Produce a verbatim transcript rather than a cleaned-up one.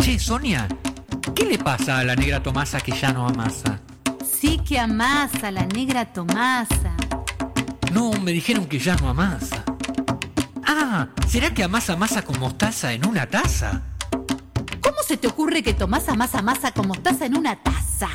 Che, Sonia, ¿qué le pasa a la negra Tomasa que ya no amasa? Sí que amasa la negra Tomasa. No, me dijeron que ya no amasa. Ah, ¿será que amasa masa con mostaza en una taza? ¿Cómo se te ocurre que Tomasa amasa masa con mostaza en una taza?